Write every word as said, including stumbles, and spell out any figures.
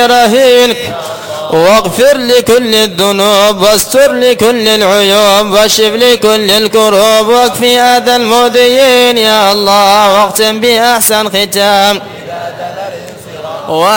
رهينك، واغفر لكل الذنوب واستر لكل العيوب واشف لكل الكروب واكفي أذى المؤذيين يا الله، واختم بأحسن ختام.